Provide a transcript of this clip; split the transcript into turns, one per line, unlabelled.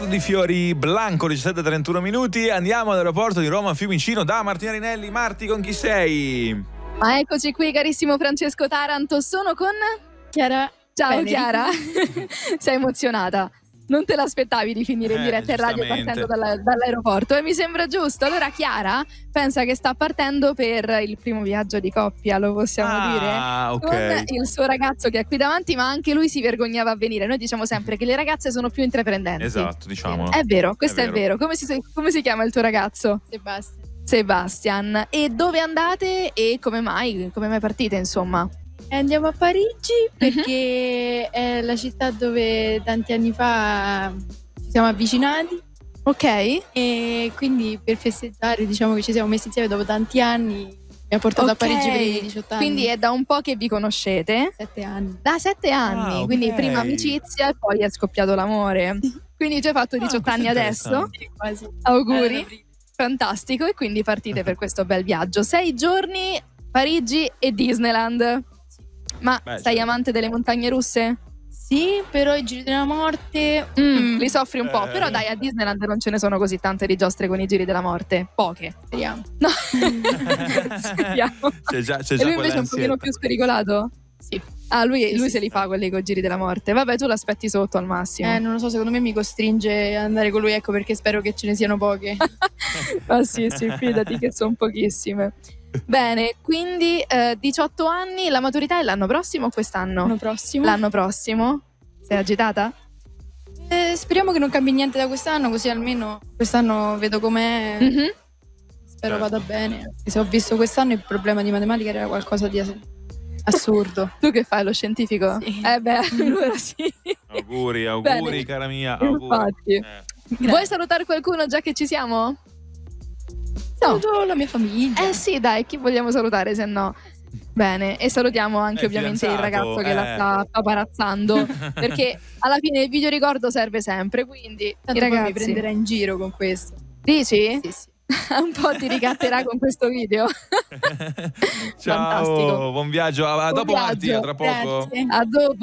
di fiori Blanco, 17:31 minuti. Andiamo all'aeroporto di Roma Fiumicino da Martina Rinelli. Marti, con chi sei?
Ma eccoci qui, carissimo Francesco Taranto. Sono con
Chiara.
Ciao
Bene.
Chiara. Sei emozionata? Non te l'aspettavi di finire in diretta in radio
giustamente.
partendo dall'aeroporto, e mi sembra giusto. Allora Chiara pensa che sta partendo per il primo viaggio di coppia, lo possiamo dire?
Ok.
Con il suo ragazzo che è qui davanti, ma anche lui si vergognava a venire. Noi diciamo sempre che le ragazze sono più intraprendenti.
Esatto, diciamolo.
È vero, questo
È
è vero. Come si chiama il tuo ragazzo?
Sebastian.
Sebastian. E dove andate e come mai partite, insomma?
Andiamo a Parigi perché è la città dove tanti anni fa ci siamo avvicinati
Ok.
e quindi per festeggiare, diciamo che ci siamo messi insieme dopo tanti anni. Mi ha portato a Parigi per i 18 anni.
Quindi è da un po' che vi conoscete?
7 anni.
Da 7 anni,
Ah, ok.
quindi prima amicizia e poi è scoppiato l'amore. Quindi tu hai fatto 18
questo
anni
è
adesso?
interessante.
Sì, quasi.
Auguri. Fantastico, e quindi partite per questo bel viaggio. 6 giorni, Parigi e Disneyland. Ma
Beh,
sei
certo.
amante delle montagne russe?
Sì, però i giri della morte.
Li soffri un po', però dai, a Disneyland non ce ne sono così tante di giostre con i giri della morte. Poche.
Speriamo.
No. Speriamo.
C'è già
E lui invece è un pochino più spericolato?
Sì.
Ah, lui
Sì,
se li fa quelli con i giri della morte. Vabbè, tu l'aspetti sotto al massimo.
Non lo so, secondo me mi costringe ad andare con lui, ecco perché spero che ce ne siano poche.
Ah sì, fidati che sono pochissime. Bene, quindi 18 anni, la maturità è l'anno prossimo o quest'anno?
L'anno prossimo.
L'anno prossimo? Sei agitata?
Speriamo che non cambi niente da quest'anno, così almeno quest'anno vedo com'è.
Mhm.
Spero
Certo.
vada bene. Se ho visto quest'anno il problema di matematica era qualcosa di assurdo.
Tu che fai, lo scientifico?
Sì.
Beh, allora sì.
Auguri,
Bene.
cara mia. Auguri.
Infatti. Vuoi salutare qualcuno già che ci siamo?
Saluto la mia famiglia.
Eh sì, dai, chi vogliamo salutare se no? Bene, e salutiamo anche ovviamente il
fidanzato,
ragazzo che la sta paparazzando, perché alla fine il video ricordo serve sempre, quindi
Tanto
i
poi mi
ragazzi...
prenderà in giro con questo.
Dici?
Sì, sì.
Un po' ti ricatterà con questo video.
Ciao,
Fantastico.
buon viaggio. A
Buon
dopo Marti,
viaggio.
tra poco.
Grazie.
A dopo.